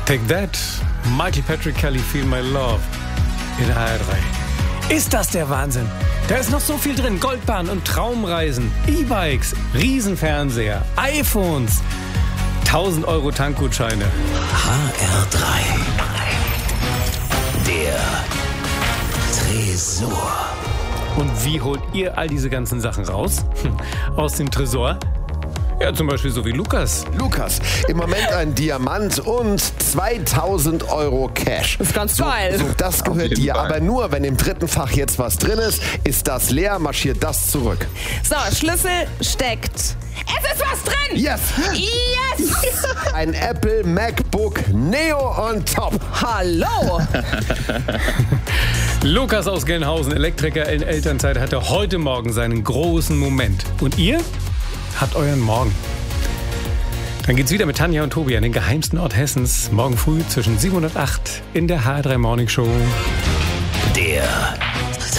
Take That, Michael Patrick Kelly, Feel My Love in HR3. Ist das der Wahnsinn? Da ist noch so viel drin. Goldbahn und Traumreisen, E-Bikes, Riesenfernseher, iPhones, 1000 Euro Tankgutscheine. HR3. Der Tresor. Und wie holt ihr all diese ganzen Sachen raus? Aus dem Tresor? Ja, zum Beispiel so wie Lukas. Lukas, im Moment ein Diamant und 2000 Euro Cash. Das ist ganz geil. So, das gehört dir, aber nur, wenn im dritten Fach jetzt was drin ist das leer, marschiert das zurück. So, Schlüssel steckt. Es ist was drin! Yes! Yes! Ein Apple MacBook Neo on top. Hallo! Lukas aus Gelnhausen, Elektriker in Elternzeit, hatte heute Morgen seinen großen Moment. Und ihr habt euren Morgen. Dann geht's wieder mit Tanja und Tobi an den geheimsten Ort Hessens. Morgen früh zwischen 7 und 8 in der HR3 Morning Show. Der